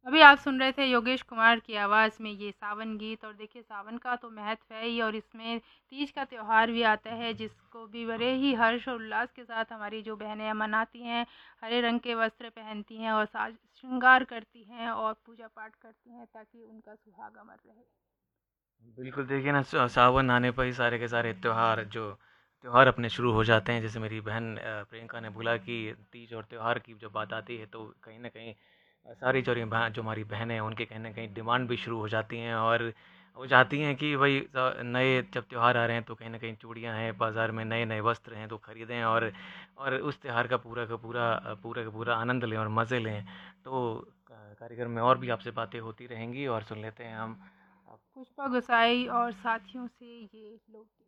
अभी आप सुन रहे थे योगेश कुमार की आवाज़ में ये सावन गीत। और देखिए सावन का तो महत्व है ही, और इसमें तीज का त्योहार भी आता है जिसको भी बड़े ही हर्ष और उल्लास के साथ हमारी जो बहनें मनाती हैं। हरे रंग के वस्त्र पहनती हैं और साज श्रृंगार करती हैं और पूजा पाठ करती हैं ताकि उनका सुहाग अमर रहे। बिल्कुल, देखिए ना, सावन आने पर ही सारे के सारे त्योहार अपने शुरू हो जाते हैं। जैसे मेरी बहन प्रियंका ने बोला कि तीज और त्योहार की जब बात आती है तो कहीं न कहीं सारी जो हमारी बहनें हैं उनकी कहीं न कहीं डिमांड भी शुरू हो जाती हैं, और वो चाहती हैं कि भई नए जब त्योहार आ रहे हैं तो कहीं न कहीं चूड़ियाँ हैं, बाज़ार में नए-नए वस्त्र हैं तो खरीदें, और उस त्योहार का पूरा का पूरा आनंद लें और मज़े लें। तो कार्यक्रम में और भी आपसे बातें होती रहेंगी, और सुन लेते हैं हम। पुष्पा गुसाई और साथियों से ये लोग